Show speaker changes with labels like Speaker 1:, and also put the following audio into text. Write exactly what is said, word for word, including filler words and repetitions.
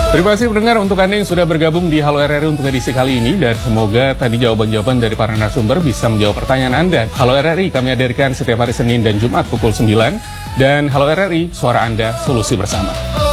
Speaker 1: Terima kasih pendengar untuk Anda yang sudah bergabung di Halo R R I untuk edisi kali ini, dan semoga tadi jawaban-jawaban dari para narasumber bisa menjawab pertanyaan Anda. Halo R R I kami hadirkan setiap hari Senin dan Jumat pukul sembilan, dan Halo R R I, suara Anda, solusi bersama.